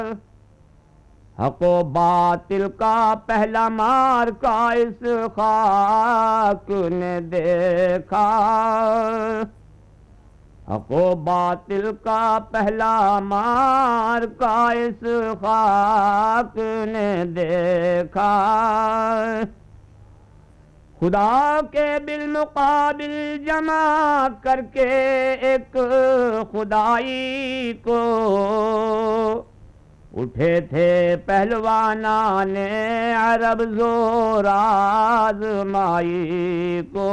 حق و باطل کا پہلا مارکا اس خاک نے دیکھا، حق و باطل کا پہلا مارکا اس خاک نے دیکھا، خدا کے بالمقابل جمع کر کے ایک خدائی کو، اٹھے تھے پہلوانان عرب زور آزمائی کو،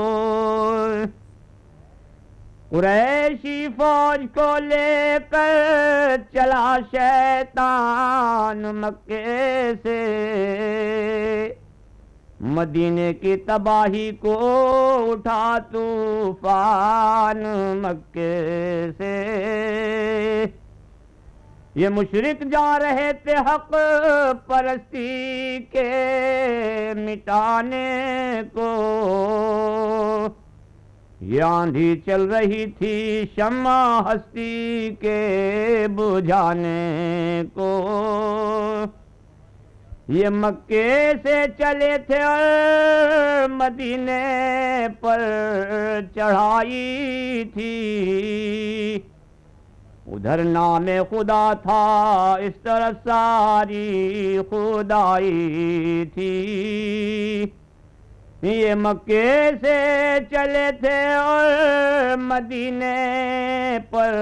قریشی فوج کو لے کر چلا شیطان مکے سے، مدینے کی تباہی کو اٹھا طوفان مکے سے، یہ مشرک جا رہے تھے حق پرستی کے مٹانے کو، یہ آندھی چل رہی تھی شمع ہستی کے بجھانے کو، یہ مکے سے چلے تھے اور مدینے پر چڑھائی تھی، ادھر نام خدا تھا اس طرح ساری خدائی تھی، یہ مکے سے چلے تھے اور مدینے پر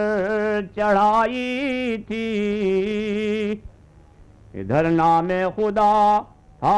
چڑھائی تھی، ادھر نام خدا